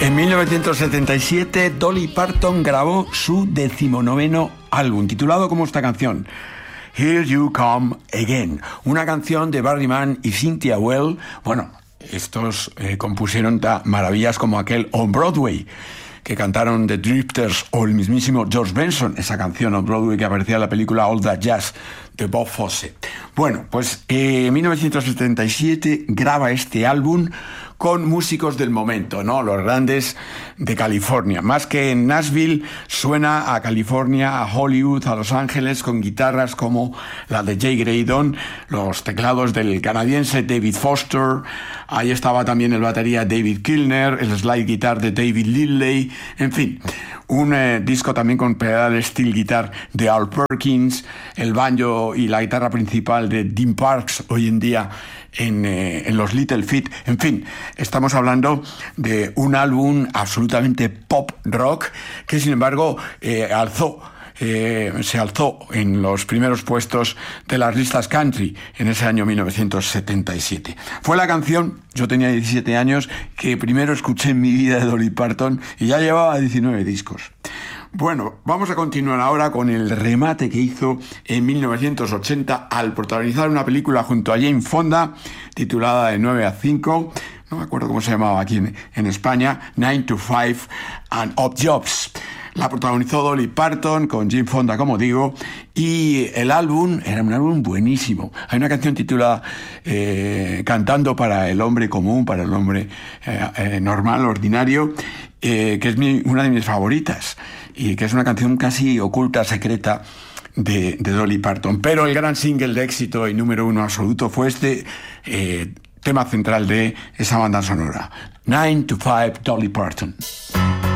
En 1977, Dolly Parton grabó su 19º álbum, titulado como esta canción, Here You Come Again, una canción de Barry Mann y Cynthia Weil. Bueno, estos compusieron maravillas como aquel On Broadway, que cantaron The Drifters, o el mismísimo George Benson, esa canción On Broadway que aparecía en la película All That Jazz de Bob Fosse. Bueno, pues en 1977 graba este álbum con músicos del momento, ¿no? Los grandes de California. Más que en Nashville, suena a California, a Hollywood, a Los Ángeles, con guitarras como la de Jay Graydon, los teclados del canadiense David Foster, ahí estaba también el batería David Kilner, el slide guitar de David Lindley, en fin, un disco también con pedal steel guitar de Al Perkins, el banjo y la guitarra principal de Dean Parks, hoy en día en los Little Feat. En fin, estamos hablando de un álbum absolutamente pop rock que sin embargo se alzó en los primeros puestos de las listas country en ese año 1977. Fue la canción, yo tenía 17 años, que primero escuché en mi vida de Dolly Parton y ya llevaba 19 discos. Bueno, vamos a continuar ahora con el remate que hizo en 1980 al protagonizar una película junto a Jane Fonda titulada De 9 a 5, no me acuerdo cómo se llamaba aquí en España, 9 to 5 and Odd Jobs. La protagonizó Dolly Parton con Jane Fonda, como digo, y el álbum era un álbum buenísimo. Hay una canción titulada Cantando para el hombre común, para el hombre normal, ordinario, que es una de mis favoritas y que es una canción casi oculta, secreta de Dolly Parton. Pero el gran single de éxito y número 1 absoluto fue este tema central de esa banda sonora, 9 to 5 Dolly Parton.